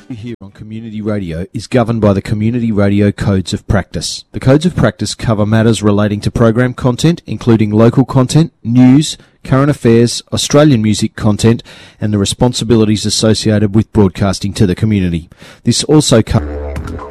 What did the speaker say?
Here on Community Radio is governed by the Community Radio Codes of Practice. The Codes of Practice cover matters relating to program content, including local content, news, current affairs, Australian music content, and the responsibilities associated with broadcasting to the community. This also covers